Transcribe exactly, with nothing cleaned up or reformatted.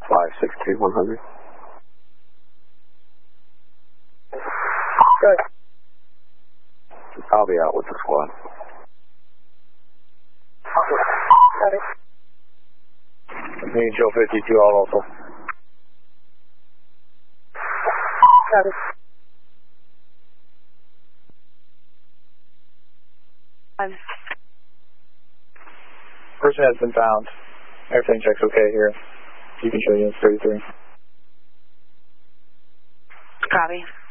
five six two one hundred. Good. I'll be out with the squad. Got it. Me and Joe fifty-two all also. Got it. Um, Person has been found. Everything checks okay here. You can show you thirty-three. Copy.